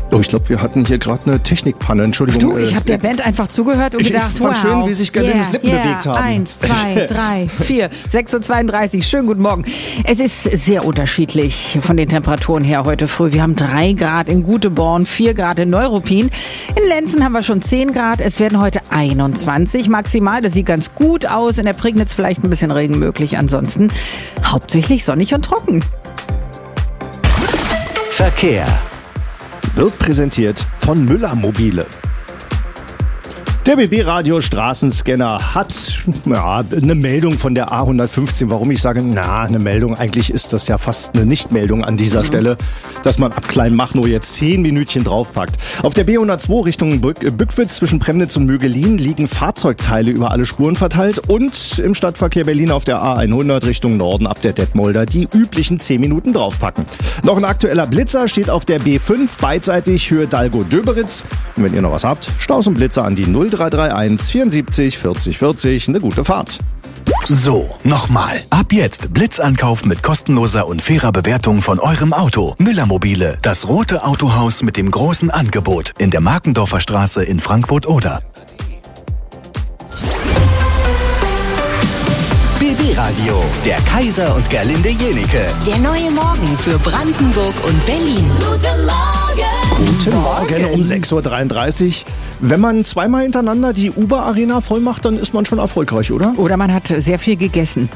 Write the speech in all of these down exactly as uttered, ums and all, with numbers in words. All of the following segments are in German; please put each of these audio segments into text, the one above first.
Oh, ich glaube, wir hatten hier gerade eine Technikpanne. Entschuldigung. Du, ich habe der Band einfach zugehört und ich, gedacht, ich fand wow. schön, wie sich Gerlindis yeah, Lippen yeah. bewegt haben. Eins, zwei, drei, vier, sechs Uhr zweiunddreißig. Schönen guten Morgen. Es ist sehr unterschiedlich von den Temperaturen her heute früh. Wir haben drei Grad in Guteborn, vier Grad in Neuruppin. In Lenzen haben wir schon zehn Grad. Es werden heute einundzwanzig maximal. Das sieht ganz gut aus. In der Prignitz vielleicht ein bisschen Regen möglich. Ansonsten hauptsächlich sonnig und trocken. Verkehr wird präsentiert von Müller Mobile. Der B B-Radio Straßenscanner hat ja, eine Meldung von der A hundertfünfzehn. Warum ich sage, na, eine Meldung, eigentlich ist das ja fast eine Nichtmeldung an dieser mhm. Stelle, dass man ab Kleinmachnow jetzt zehn Minütchen draufpackt. Auf der B hundertzwei Richtung Bückwitz zwischen Premnitz und Mögelin liegen Fahrzeugteile über alle Spuren verteilt und im Stadtverkehr Berlin auf der A hundert Richtung Norden ab der Detmolder die üblichen zehn Minuten draufpacken. Noch ein aktueller Blitzer steht auf der B fünf beidseitig Höhe Dalgo-Döberitz. Und wenn ihr noch was habt, Staus und Blitzer an die null drei drei eins vierundsiebzig vierzig vierzig. Eine gute Fahrt. So, nochmal. Ab jetzt Blitzankauf mit kostenloser und fairer Bewertung von eurem Auto. Müller Mobile, das rote Autohaus mit dem großen Angebot in der Markendorfer Straße in Frankfurt-Oder. B B-Radio, der Kaiser und Gerlinde Jenike. Der neue Morgen für Brandenburg und Berlin. Guten Morgen. Guten Morgen um sechs Uhr dreiunddreißig. Wenn man zweimal hintereinander die Uber-Arena voll macht, dann ist man schon erfolgreich, oder? Oder man hat sehr viel gegessen.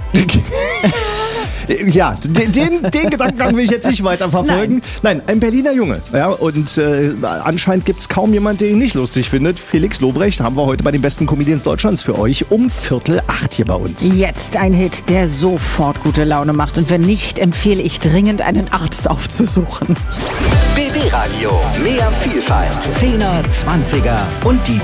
Ja, den, den, den Gedankengang will ich jetzt nicht weiter verfolgen. Nein, Nein ein Berliner Junge. Ja, und äh, anscheinend gibt es kaum jemanden, der ihn nicht lustig findet. Felix Lobrecht haben wir heute bei den besten Comedians Deutschlands für euch um Viertel acht hier bei uns. Jetzt ein Hit, der sofort gute Laune macht. Und wenn nicht, empfehle ich dringend, einen Arzt aufzusuchen. B B-Radio, mehr Vielfalt. Zehner, Zwanziger und die